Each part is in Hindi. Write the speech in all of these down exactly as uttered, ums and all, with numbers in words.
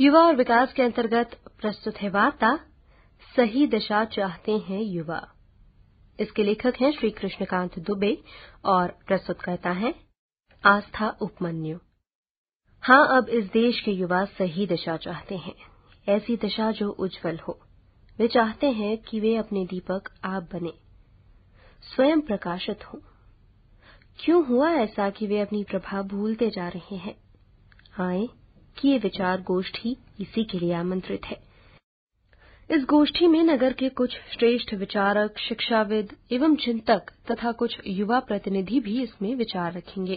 युवा और विकास के अंतर्गत प्रस्तुत है वार्ता सही दिशा चाहते हैं युवा। इसके लेखक हैं श्री कृष्णकांत दुबे और प्रस्तुतकर्ता हैं आस्था उपमन्यु। हाँ, अब इस देश के युवा सही दिशा चाहते हैं, ऐसी दिशा जो उज्जवल हो। वे चाहते हैं कि वे अपने दीपक आप बने, स्वयं प्रकाशित हों। क्यों हुआ ऐसा कि वे अपनी प्रभा भूलते जा रहे हैं? आए कि ये विचार गोष्ठी इसी के लिए आमंत्रित है। इस गोष्ठी में नगर के कुछ श्रेष्ठ विचारक, शिक्षाविद एवं चिंतक तथा कुछ युवा प्रतिनिधि भी इसमें विचार रखेंगे।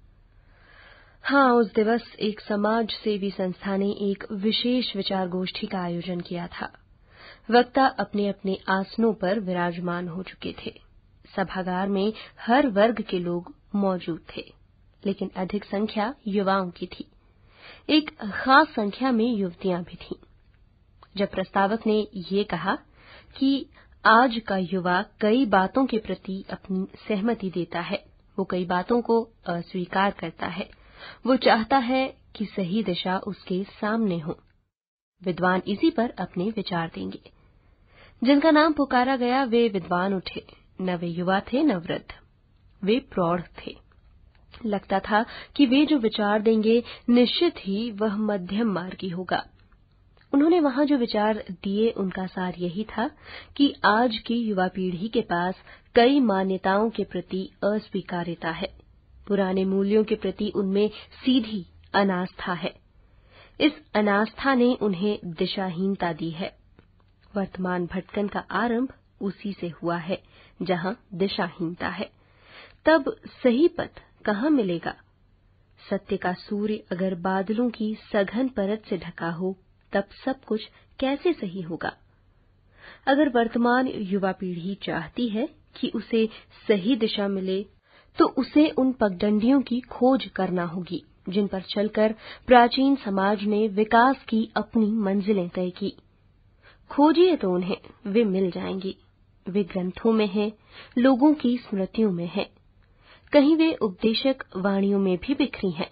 हाँ, उस दिवस एक समाज सेवी संस्था ने एक विशेष विचार गोष्ठी का आयोजन किया था। वक्ता अपने अपने आसनों पर विराजमान हो चुके थे। सभागार में हर वर्ग के लोग मौजूद थे, लेकिन अधिक संख्या युवाओं की थी। एक खास संख्या में युवतियां भी थीं। जब प्रस्तावक ने ये कहा कि आज का युवा कई बातों के प्रति अपनी सहमति देता है, वो कई बातों को अस्वीकार करता है, वो चाहता है कि सही दिशा उसके सामने हो, विद्वान इसी पर अपने विचार देंगे। जिनका नाम पुकारा गया वे विद्वान उठे। न वे युवा थे न वृद्ध, वे प्रौढ़ थे। लगता था कि वे जो विचार देंगे निश्चित ही वह मध्यम मार्गी होगा। उन्होंने वहां जो विचार दिए उनका सार यही था कि आज की युवा पीढ़ी के पास कई मान्यताओं के प्रति अस्वीकार्यता है। पुराने मूल्यों के प्रति उनमें सीधी अनास्था है। इस अनास्था ने उन्हें दिशाहीनता दी है। वर्तमान भटकन का आरंभ उसी से हुआ है, जहां दिशाहीनता है। तब सही पथ कहां मिलेगा? सत्य का सूर्य अगर बादलों की सघन परत से ढका हो, तब सब कुछ कैसे सही होगा? अगर वर्तमान युवा पीढ़ी चाहती है कि उसे सही दिशा मिले, तो उसे उन पगडंडियों की खोज करना होगी जिन पर चलकर प्राचीन समाज ने विकास की अपनी मंजिलें तय की। खोजिए तो उन्हें, वे मिल जाएंगी। वे ग्रंथों में हैं, लोगों की स्मृतियों में हैं, कहीं वे उपदेशक वाणियों में भी बिखरी हैं।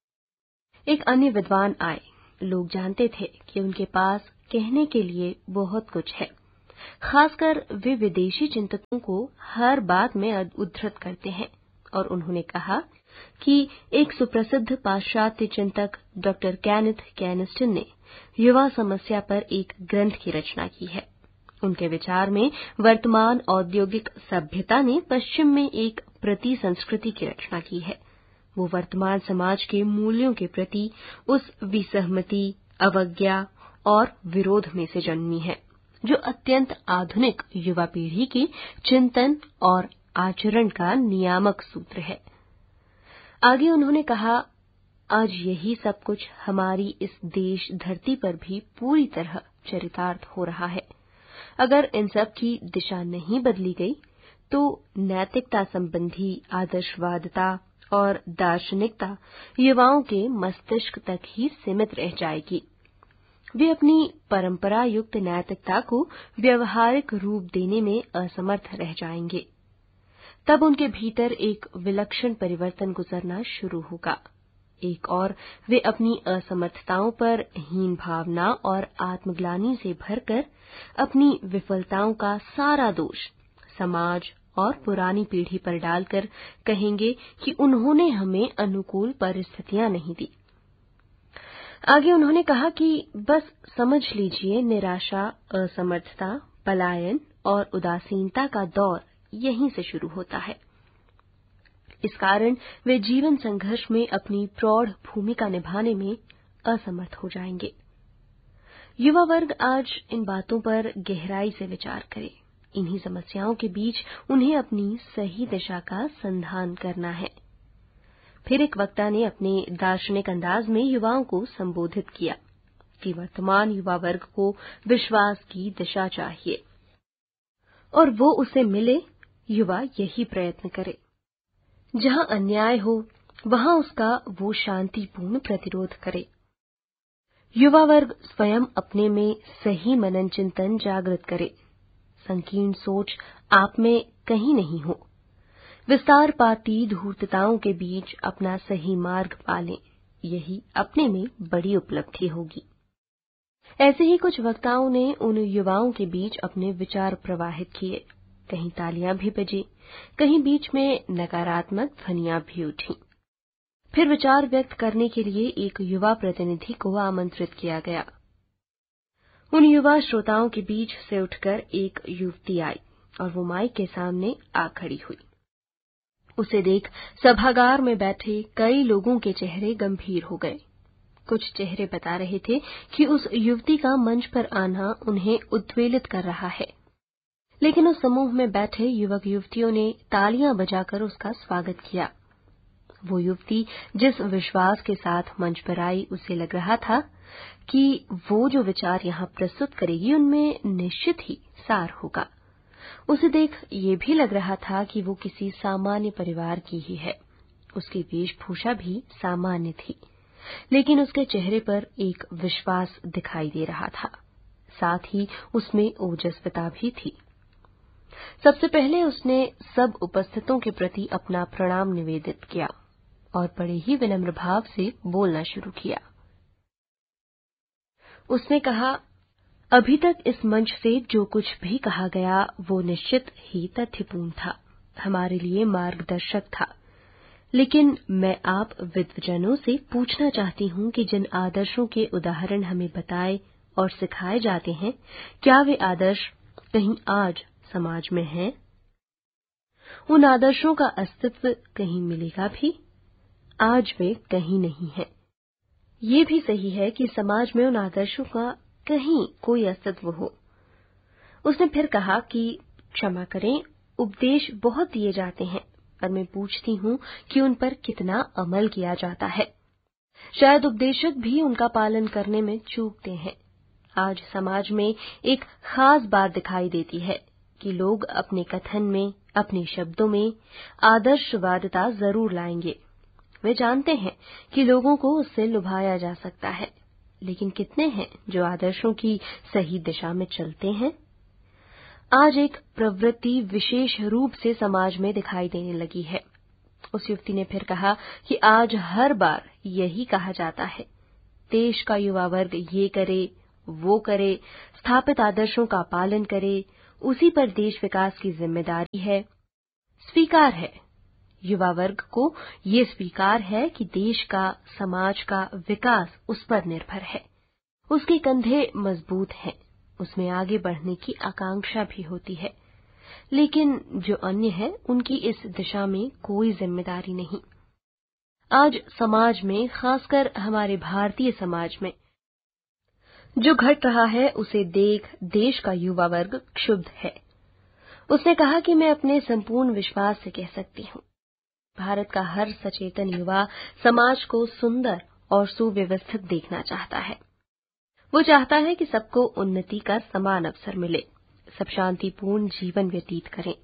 एक अन्य विद्वान आए। लोग जानते थे कि उनके पास कहने के लिए बहुत कुछ है। खासकर वे विदेशी चिंतकों को हर बात में उद्धृत करते हैं, और उन्होंने कहा कि एक सुप्रसिद्ध पाश्चात्य चिंतक डॉक्टर केनेथ कैनिस्टन ने युवा समस्या पर एक ग्रंथ की रचना की है। उनके विचार में वर्तमान औद्योगिक सभ्यता ने पश्चिम में एक प्रति संस्कृति की रचना की है। वो वर्तमान समाज के मूल्यों के प्रति उस विसहमति, अवज्ञा और विरोध में से जन्मी है जो अत्यंत आधुनिक युवा पीढ़ी की चिंतन और आचरण का नियामक सूत्र है। आगे उन्होंने कहा, आज यही सब कुछ हमारी इस देश धरती पर भी पूरी तरह चरितार्थ हो रहा है। अगर इन सब की दिशा नहीं बदली गई तो नैतिकता संबंधी आदर्शवादिता और दार्शनिकता युवाओं के मस्तिष्क तक ही सीमित रह जाएगी। वे अपनी परंपरा युक्त नैतिकता को व्यवहारिक रूप देने में असमर्थ रह जाएंगे। तब उनके भीतर एक विलक्षण परिवर्तन गुजरना शुरू होगा। एक और वे अपनी असमर्थताओं पर हीन भावना और आत्मग्लानि से भरकर अपनी विफलताओं का सारा दोष समाज और पुरानी पीढ़ी पर डालकर कहेंगे कि उन्होंने हमें अनुकूल परिस्थितियां नहीं दी। आगे उन्होंने कहा कि बस समझ लीजिए, निराशा, असमर्थता, पलायन और उदासीनता का दौर यहीं से शुरू होता है। इस कारण वे जीवन संघर्ष में अपनी प्रौढ़ भूमिका निभाने में असमर्थ हो जाएंगे। युवा वर्ग आज इन बातों पर गहराई से विचार करे। इन्हीं समस्याओं के बीच उन्हें अपनी सही दिशा का संधान करना है। फिर एक वक्ता ने अपने दार्शनिक अंदाज में युवाओं को संबोधित किया कि वर्तमान युवा वर्ग को विश्वास की दिशा चाहिए और वो उसे मिले, युवा यही प्रयत्न करे। जहां अन्याय हो वहां उसका वो शांतिपूर्ण प्रतिरोध करे। युवा वर्ग स्वयं अपने में सही मनन चिंतन जागृत करे। संकीर्ण सोच आप में कहीं नहीं हो। विस्तारपाती धूर्तताओं के बीच अपना सही मार्ग पालें, यही अपने में बड़ी उपलब्धि होगी। ऐसे ही कुछ वक्ताओं ने उन युवाओं के बीच अपने विचार प्रवाहित किए। कहीं तालियां भी बजी, कहीं बीच में नकारात्मक ध्वनियां भी उठी। फिर विचार व्यक्त करने के लिए एक युवा प्रतिनिधि को आमंत्रित किया गया। उन युवा श्रोताओं के बीच से उठकर एक युवती आई और वो माइक के सामने आ खड़ी हुई। उसे देख सभागार में बैठे कई लोगों के चेहरे गंभीर हो गए। कुछ चेहरे बता रहे थे कि उस युवती का मंच पर आना उन्हें उद्वेलित कर रहा है, लेकिन उस समूह में बैठे युवक युवतियों ने तालियां बजाकर उसका स्वागत किया। वो युवती जिस विश्वास के साथ मंच पर आई, उसे लग रहा था कि वो जो विचार यहां प्रस्तुत करेगी उनमें निश्चित ही सार होगा। उसे देख ये भी लग रहा था कि वो किसी सामान्य परिवार की ही है। उसकी वेशभूषा भी सामान्य थी, लेकिन उसके चेहरे पर एक विश्वास दिखाई दे रहा था, साथ ही उसमें ओजस्विता भी थी। सबसे पहले उसने सब उपस्थितों के प्रति अपना प्रणाम निवेदित किया और बड़े ही विनम्र भाव से बोलना शुरू किया। उसने कहा, अभी तक इस मंच से जो कुछ भी कहा गया वो निश्चित ही तथ्यपूर्ण था, हमारे लिए मार्गदर्शक था। लेकिन मैं आप विद्वजनों से पूछना चाहती हूं कि जिन आदर्शों के उदाहरण हमें बताए और सिखाए जाते हैं, क्या वे आदर्श कहीं आज समाज में हैं? उन आदर्शों का अस्तित्व कहीं मिलेगा भी? आज वे कहीं नहीं है। ये भी सही है कि समाज में उन आदर्शों का कहीं कोई अस्तित्व हो। उसने फिर कहा कि क्षमा करें, उपदेश बहुत दिए जाते हैं, पर मैं पूछती हूं कि उन पर कितना अमल किया जाता है। शायद उपदेशक भी उनका पालन करने में चूकते हैं। आज समाज में एक खास बात दिखाई देती है कि लोग अपने कथन में, अपने शब्दों में आदर्शवादिता जरूर लाएंगे। वे जानते हैं कि लोगों को उससे लुभाया जा सकता है, लेकिन कितने हैं जो आदर्शों की सही दिशा में चलते हैं? आज एक प्रवृत्ति विशेष रूप से समाज में दिखाई देने लगी है। उस युवती ने फिर कहा कि आज हर बार यही कहा जाता है, देश का युवा वर्ग ये करे, वो करे, स्थापित आदर्शों का पालन करे, उसी पर देश विकास की जिम्मेदारी है। स्वीकार है, युवा वर्ग को ये स्वीकार है कि देश का, समाज का विकास उस पर निर्भर है। उसके कंधे मजबूत हैं, उसमें आगे बढ़ने की आकांक्षा भी होती है, लेकिन जो अन्य है उनकी इस दिशा में कोई जिम्मेदारी नहीं। आज समाज में, खासकर हमारे भारतीय समाज में, जो घट रहा है उसे देख देश का युवा वर्ग क्षुब्ध है। उसने कहा कि मैं अपने संपूर्ण विश्वास से कह सकती हूँ, भारत का हर सचेतन युवा समाज को सुंदर और सुव्यवस्थित देखना चाहता है। वो चाहता है कि सबको उन्नति का समान अवसर मिले, सब शांतिपूर्ण जीवन व्यतीत करें।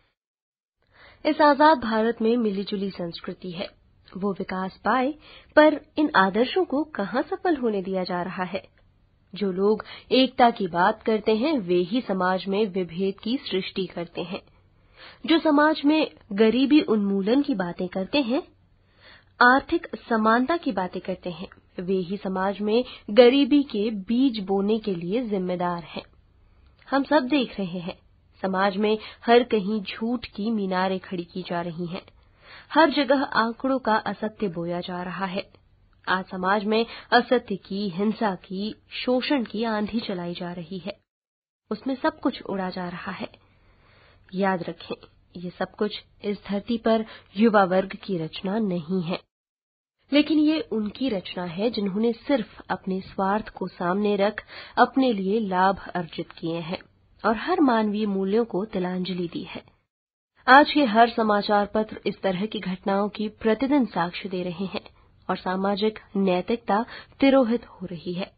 इस आजाद भारत में मिलीजुली संस्कृति है, वो विकास पाए, पर इन आदर्शों को कहां सफल होने दिया जा रहा है? जो लोग एकता की बात करते हैं वे ही समाज में विभेद की सृष्टि करते हैं। जो समाज में गरीबी उन्मूलन की बातें करते हैं, आर्थिक समानता की बातें करते हैं, वे ही समाज में गरीबी के बीज बोने के लिए जिम्मेदार हैं। हम सब देख रहे हैं, समाज में हर कहीं झूठ की मीनारें खड़ी की जा रही हैं। हर जगह आंकड़ों का असत्य बोया जा रहा है। आज समाज में असत्य की, हिंसा की, शोषण की आंधी चलाई जा रही है। उसमें सब कुछ उड़ा जा रहा है। याद रखें, ये सब कुछ इस धरती पर युवा वर्ग की रचना नहीं है, लेकिन ये उनकी रचना है जिन्होंने सिर्फ अपने स्वार्थ को सामने रख अपने लिए लाभ अर्जित किए हैं और हर मानवीय मूल्यों को तिलांजलि दी है। आज के हर समाचार पत्र इस तरह की घटनाओं की प्रतिदिन साक्ष्य दे रहे हैं और सामाजिक नैतिकता तिरोहित हो रही है।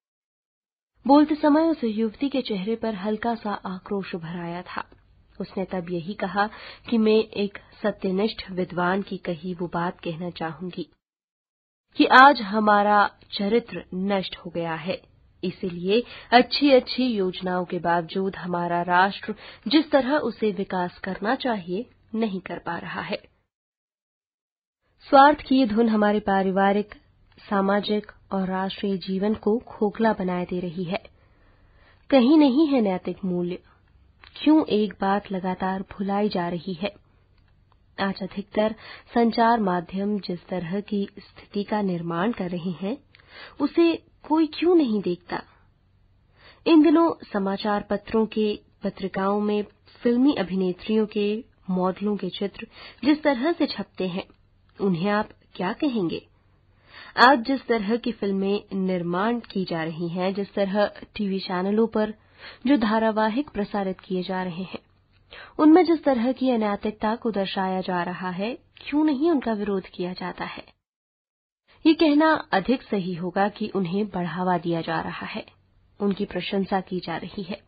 बोलते समय उस युवती के चेहरे पर हल्का सा आक्रोश उभर आया था। उसने तब यही कहा कि मैं एक सत्यनिष्ठ विद्वान की कही वो बात कहना चाहूंगी कि आज हमारा चरित्र नष्ट हो गया है, इसीलिए अच्छी अच्छी योजनाओं के बावजूद हमारा राष्ट्र जिस तरह उसे विकास करना चाहिए नहीं कर पा रहा है। स्वार्थ की ये धुन हमारे पारिवारिक, सामाजिक और राष्ट्रीय जीवन को खोखला बनाए दे रही है। कहीं नहीं है नैतिक मूल्य। क्यों एक बात लगातार भुलाई जा रही है? आज अधिकतर संचार माध्यम जिस तरह की स्थिति का निर्माण कर रहे हैं, उसे कोई क्यों नहीं देखता? इन दिनों समाचार पत्रों के, पत्रिकाओं में फिल्मी अभिनेत्रियों के, मॉडलों के चित्र जिस तरह से छपते हैं, उन्हें आप क्या कहेंगे? आज जिस तरह की फिल्में निर्माण की जा रही हैं, जिस तरह टीवी चैनलों पर जो धारावाहिक प्रसारित किए जा रहे हैं, उनमें जिस तरह की अनैतिकता को दर्शाया जा रहा है, क्यों नहीं उनका विरोध किया जाता है? ये कहना अधिक सही होगा कि उन्हें बढ़ावा दिया जा रहा है, उनकी प्रशंसा की जा रही है।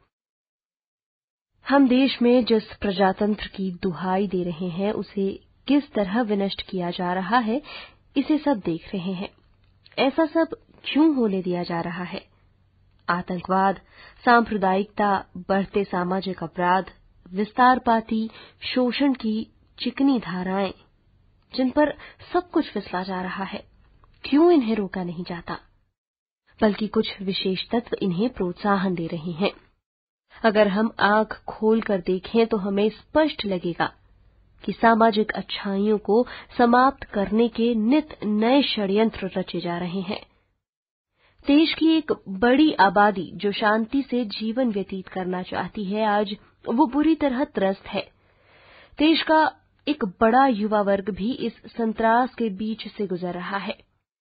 हम देश में जिस प्रजातंत्र की दुहाई दे रहे हैं, उसे किस तरह विनष्ट किया जा रहा है, इसे सब देख रहे हैं। ऐसा सब क्यों होने दिया जा रहा है? आतंकवाद, सांप्रदायिकता, बढ़ते सामाजिक अपराध, विस्तारपाती शोषण की चिकनी धाराएं, जिन पर सब कुछ फिसला जा रहा है, क्यों इन्हें रोका नहीं जाता? बल्कि कुछ विशेष तत्व इन्हें प्रोत्साहन दे रहे हैं। अगर हम आंख खोलकर देखें तो हमें स्पष्ट लगेगा कि सामाजिक अच्छाइयों को समाप्त करने के नित नए षड्यंत्र रचे जा रहे हैं। देश की एक बड़ी आबादी जो शांति से जीवन व्यतीत करना चाहती है, आज वो बुरी तरह त्रस्त है। देश का एक बड़ा युवा वर्ग भी इस संत्रास के बीच से गुजर रहा है।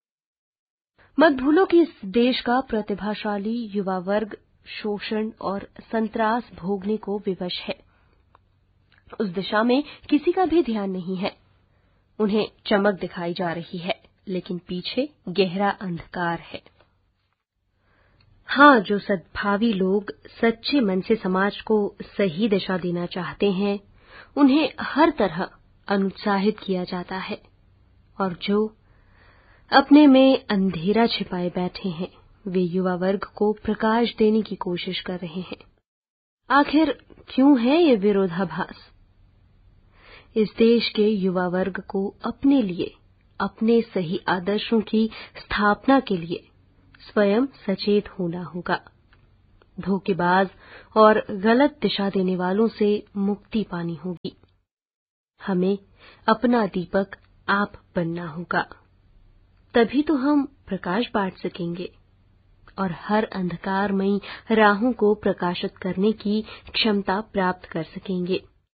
मत भूलो कि इस देश का प्रतिभाशाली युवा वर्ग शोषण और संत्रास भोगने को विवश है। उस दिशा में किसी का भी ध्यान नहीं है। उन्हें चमक दिखाई जा रही है, लेकिन पीछे गहरा अंधकार है। हाँ, जो सद्भावी लोग सच्चे मन से समाज को सही दिशा देना चाहते हैं, उन्हें हर तरह अनुत्साहित किया जाता है, और जो अपने में अंधेरा छिपाए बैठे हैं, वे युवा वर्ग को प्रकाश देने की कोशिश कर रहे हैं। आखिर क्यों है ये विरोधाभास? इस देश के युवा वर्ग को अपने लिए, अपने सही आदर्शों की स्थापना के लिए स्वयं सचेत होना होगा। धोखेबाज और गलत दिशा देने वालों से मुक्ति पानी होगी। हमें अपना दीपक आप बनना होगा, तभी तो हम प्रकाश बांट सकेंगे और हर अंधकारमयी राहों को प्रकाशित करने की क्षमता प्राप्त कर सकेंगे।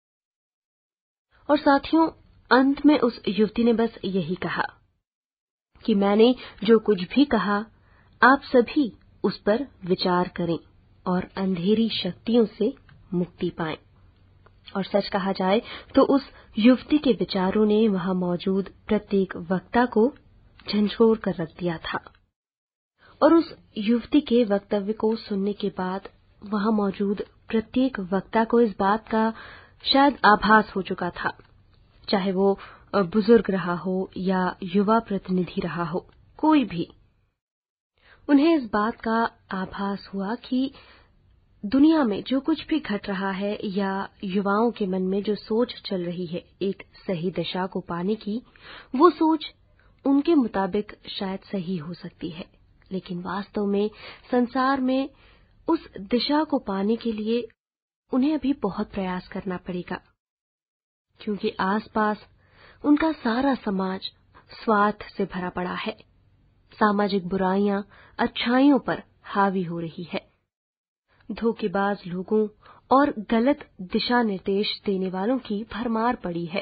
और साथियों, अंत में उस युवती ने बस यही कहा कि मैंने जो कुछ भी कहा, आप सभी उस पर विचार करें और अंधेरी शक्तियों से मुक्ति पाएं। और सच कहा जाए तो उस युवती के विचारों ने वहां मौजूद प्रत्येक वक्ता को झंझोर कर रख दिया था। और उस युवती के वक्तव्य को सुनने के बाद वहां मौजूद प्रत्येक वक्ता को इस बात का शायद आभास हो चुका था, चाहे वो बुजुर्ग रहा हो या युवा प्रतिनिधि रहा हो, कोई भी। उन्हें इस बात का आभास हुआ कि दुनिया में जो कुछ भी घट रहा है या युवाओं के मन में जो सोच चल रही है एक सही दिशा को पाने की, वो सोच उनके मुताबिक शायद सही हो सकती है, लेकिन वास्तव में संसार में उस दिशा को पाने के लिए उन्हें अभी बहुत प्रयास करना पड़ेगा, क्योंकि आसपास उनका सारा समाज स्वार्थ से भरा पड़ा है। सामाजिक बुराइयां अच्छाइयों पर हावी हो रही है। धोखेबाज लोगों और गलत दिशा निर्देश देने वालों की भरमार पड़ी है।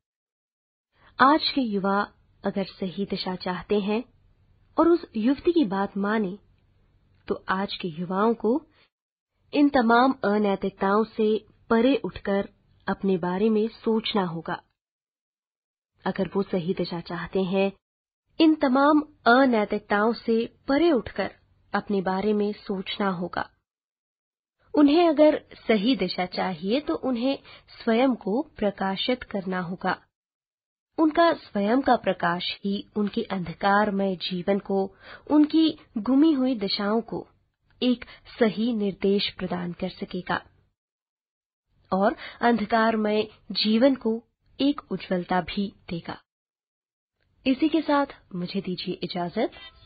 आज के युवा अगर सही दिशा चाहते हैं और उस युवती की बात माने, तो आज के युवाओं को इन तमाम अनैतिकताओं से परे उठकर अपने बारे में सोचना होगा। अगर वो सही दिशा चाहते हैं, इन तमाम अनैतिकताओं से परे उठकर अपने बारे में सोचना होगा। उन्हें अगर सही दिशा चाहिए तो उन्हें स्वयं को प्रकाशित करना होगा। उनका स्वयं का प्रकाश ही उनके अंधकारमय जीवन को, उनकी गुमी हुई दिशाओं को एक सही निर्देश प्रदान कर सकेगा और अंधकारमय जीवन को एक उज्ज्वलता भी देगा। इसी के साथ मुझे दीजिए इजाजत।